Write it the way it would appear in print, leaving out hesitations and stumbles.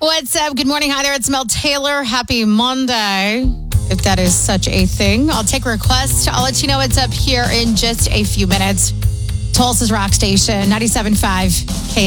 What's up? Good morning. Hi there. It's Mel Taylor. Happy Monday, if that is such a thing. I'll take requests. I'll let you know what's up here in just a few minutes. Tulsa's Rock Station, 97.5 K.